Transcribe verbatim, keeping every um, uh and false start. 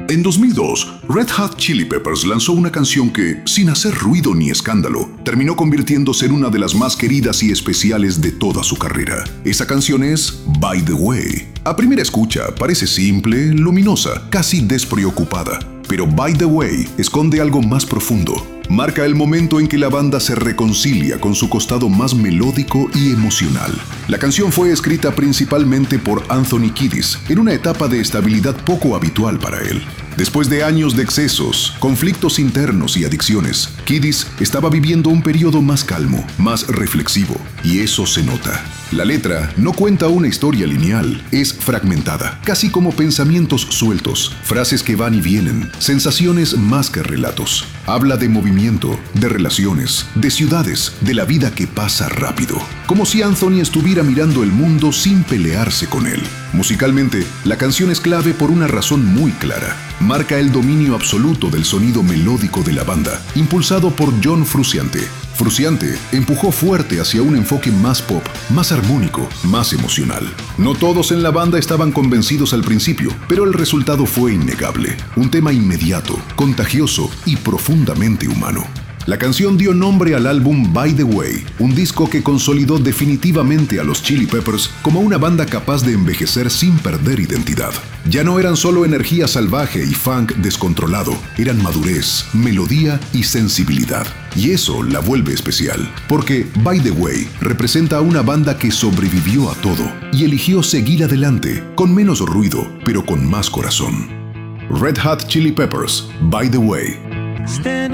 En dos mil dos, Red Hot Chili Peppers lanzó una canción que, sin hacer ruido ni escándalo, terminó convirtiéndose en una de las más queridas y especiales de toda su carrera. Esa canción es By the Way. A primera escucha parece simple, luminosa, casi despreocupada. Pero By the Way esconde algo más profundo. Marca el momento en que la banda se reconcilia con su costado más melódico y emocional. La canción fue escrita principalmente por Anthony Kiedis, en una etapa de estabilidad poco habitual para él. Después de años de excesos, conflictos internos y adicciones, Kiedis estaba viviendo un periodo más calmo, más reflexivo, y eso se nota. La letra no cuenta una historia lineal, es fragmentada, casi como pensamientos sueltos, frases que van y vienen, sensaciones más que relatos. Habla de movimiento, de relaciones, de ciudades, de la vida que pasa rápido. Como si Anthony estuviera mirando el mundo sin pelearse con él. Musicalmente, la canción es clave por una razón muy clara. Marca el dominio absoluto del sonido melódico de la banda, impulsado por John Frusciante. Frusciante empujó fuerte hacia un enfoque más pop, más armónico, más emocional. No todos en la banda estaban convencidos al principio, pero el resultado fue innegable. Un tema inmediato, contagioso y profundamente humano. La canción dio nombre al álbum By the Way, un disco que consolidó definitivamente a los Chili Peppers como una banda capaz de envejecer sin perder identidad. Ya no eran solo energía salvaje y funk descontrolado, eran madurez, melodía y sensibilidad. Y eso la vuelve especial, porque By the Way representa a una banda que sobrevivió a todo y eligió seguir adelante, con menos ruido, pero con más corazón. Red Hot Chili Peppers, By the Way.